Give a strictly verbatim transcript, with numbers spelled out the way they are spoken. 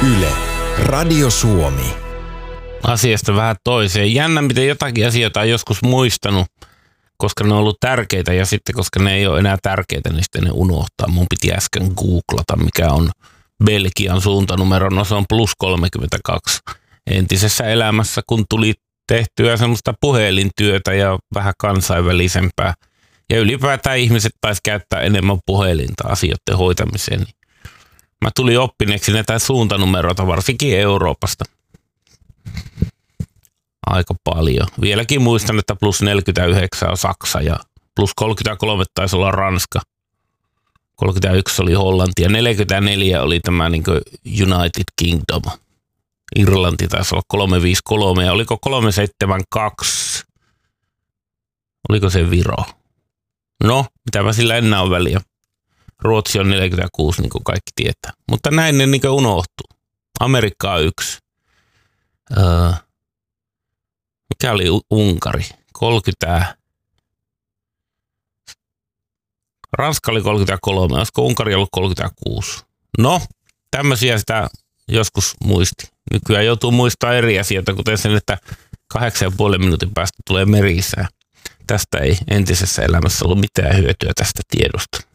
Yle, Radio Suomi. Asiasta vähän toiseen. Jännä, miten jotakin asioita on joskus muistanut, koska ne on ollut tärkeitä, ja sitten koska ne ei ole enää tärkeitä, niin sitten ne unohtaa. Mun piti äsken googlata, mikä on Belgian suuntanumero. No se on plus kolmekymmentäkaksi. Entisessä elämässä, kun tuli tehtyä semmoista puhelintyötä ja vähän kansainvälisempää, ja ylipäätään ihmiset taisi käyttää enemmän puhelinta asioiden hoitamiseen, niin mä tulin oppineeksi näitä suuntanumeroita, varsinkin Euroopasta. Aika paljon. Vieläkin muistan, että plus neljäkymmentäyhdeksän on Saksa ja plus kolmekymmentäkolme taisi olla Ranska. kolmekymmentäyksi oli Hollanti ja neljäkymmentäneljä oli tämä niin kuin United Kingdom. Irlanti taisi olla kolmesataaviisikymmentäkolme ja oliko kolmesataaseitsemänkymmentäkaksi? Oliko se Viro? No, mitäpä sillä enää on väliä. Ruotsi on neljäkymmentäkuusi, niin kuin kaikki tietää. Mutta näin ne niin kuin unohtuu. Amerikka on yksi. Öö, mikä oli Unkari? kolmekymmentä. Ranska oli kolmekymmentäkolme. Olisiko Unkari ollut kolmekymmentäkuusi? No, tämmöisiä sitä joskus muisti. Nykyään joutuu muistamaan eri asioita, kuten sen, että kahdeksan ja puolen minuutin päästä tulee merisää. Tästä ei entisessä elämässä ollut mitään hyötyä tästä tiedosta.